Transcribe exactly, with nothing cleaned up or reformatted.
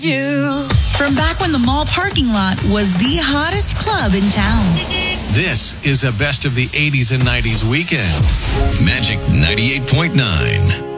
You. From back when the mall parking lot was the hottest club in town. This is a best of the eighties and nineties weekend. Magic ninety-eight point nine.